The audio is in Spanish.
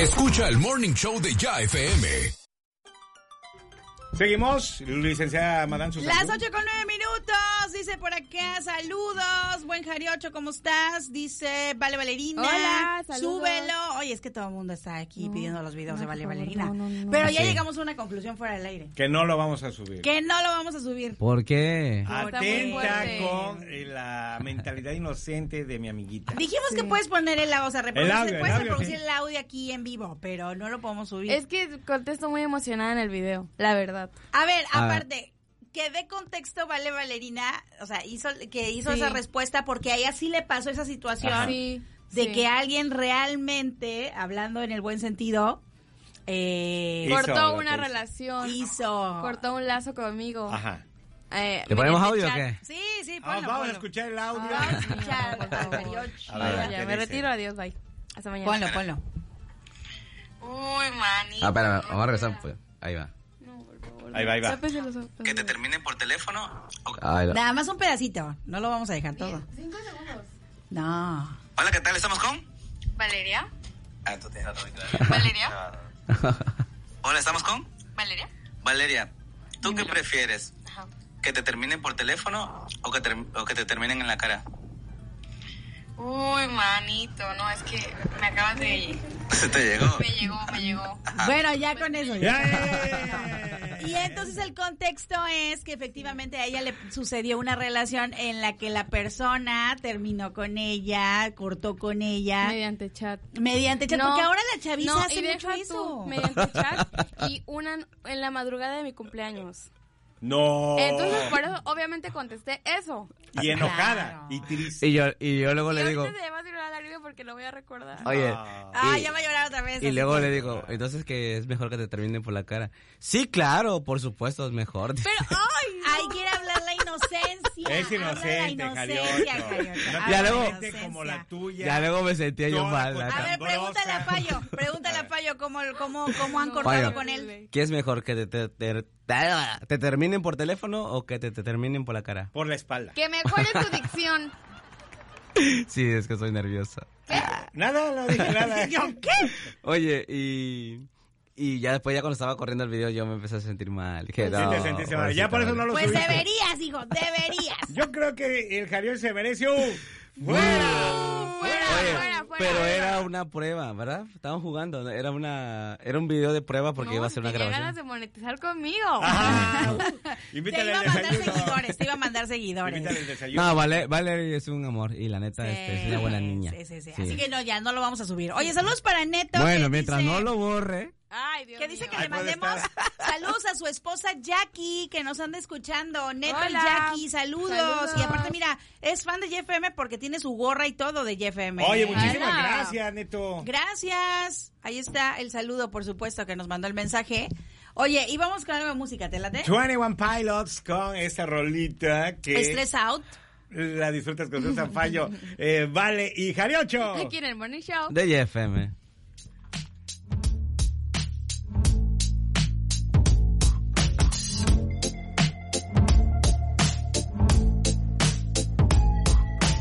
Escucha el Morning Show de Ya FM. Seguimos, licenciada Madame Susana. Las 8:09, dice por acá, saludos, buen Jariocho, ¿cómo estás? Dice Vale Valerina. Hola, saludos. Súbelo. Oye, es que todo el mundo está aquí pidiendo los videos de Vale Valerina. Pero ya llegamos a una conclusión fuera del aire. Que no lo vamos a subir. Que no lo vamos a subir. ¿Por qué? Atenta con la mentalidad inocente de mi amiguita. Dijimos que puedes poner el audio, o sea, El audio, puedes el audio, reproducir sí. el audio aquí en vivo, pero no lo podemos subir. Es que contesto muy emocionada en el video, la verdad. A ver, aparte, que dé contexto Vale Valerina, o sea, hizo esa respuesta porque a ella sí le pasó esa situación de que alguien realmente, hablando en el buen sentido, cortó una relación, hizo cortó un lazo conmigo. Ajá. ¿Le ponemos audio o qué? Sí, ponlo. Vamos a escuchar el audio. Vamos a escuchar. Ya, me retiro, adiós, bye. Hasta mañana. Ponlo. Uy, manito. Espera, vamos a regresar. Pues. Ahí va. Ahí va. Tápese los ojos. Que te terminen por teléfono. Ahí va. Nada más un pedacito, no lo vamos a dejar todo. 5 segundos. No. Hola, ¿qué tal? ¿Estamos con? Valeria. Ah, tú tienes otro micrófono. Valeria. Hola, ¿estamos con? Valeria. Valeria, ¿tú qué prefieres? Ajá. ¿Que te terminen por teléfono o que te terminen en la cara? Uy, manito, no, es que me acabas de... ¿Se te llegó? Me llegó. Bueno, ya con eso. ¡Ya! Y entonces el contexto es que efectivamente a ella le sucedió una relación en la que la persona terminó con ella, cortó con ella. Mediante chat. Mediante chat, No, porque ahora la chaviza hace y mucho deja eso. tú, mediante chat y una en la madrugada de mi cumpleaños. No. Entonces, por eso, obviamente, contesté eso. Y enojada. Claro. Y triste. Y yo luego Y le digo, ahorita se va a tirar al alivio porque lo voy a recordar. oye, Ya va a llorar otra vez. y así luego que- le digo, entonces que es mejor que te terminen por la cara. Sí, claro, por supuesto, es mejor. Pero, ¡ay! Ay, quiere hablar la inocencia. Es Habla inocente, la Jariocho. inocencia, Jariocho. No Habla Ya la luego- gente inocencia. como la tuya. Ya luego me sentía yo Toda mal. con- A ver, pregúntale a Payo. Pregúntale a Payo cómo han cortado Payo. con él. ¿Qué es mejor, que te terminen por teléfono o que te terminen por la cara? Por la espalda. Que mejore tu dicción. Sí, es que soy nerviosa. Nada, no dije nada. ¿Qué? Oye, y ya después, ya cuando estaba corriendo el video, yo me empecé a sentir mal. Dije, Sí te sentiste mal. Ya por eso no lo Pues subiste. deberías, hijo, deberías. Yo creo que el Jariocho se merece un... ¡Fuera! Fuera. Pero era una prueba, ¿verdad? Estábamos jugando, era un video de prueba porque iba a ser una tenía grabación. ganas de monetizar conmigo. Ajá. Te Invítale iba a al mandar desayuno. seguidores, te iba a mandar seguidores. Invítale al desayuno. No, Valeria es un amor y la neta es una buena niña. Sí. Sí. Así que no, ya no lo vamos a subir. Oye, saludos para Neto. Bueno, que mientras dice- no lo borre. Ay, Dios Que dice mío. que Ahí le puede mandemos estar. saludos a su esposa Jackie, que nos anda escuchando. Neto y Hola. Jackie, saludos. Saludos. Y aparte, mira, es fan de JFM porque tiene su gorra y todo de JFM. Oye, muchísimas Hola. gracias, Neto. Gracias. Ahí está el saludo, por supuesto, que nos mandó el mensaje. Oye, y vamos con algo de música, ¿te late? 21 Pilots con esta rolita que Stress Out. la disfrutas con Susan Fallo. Vale, y Jariocho. Aquí en el Morning Show. De YFM.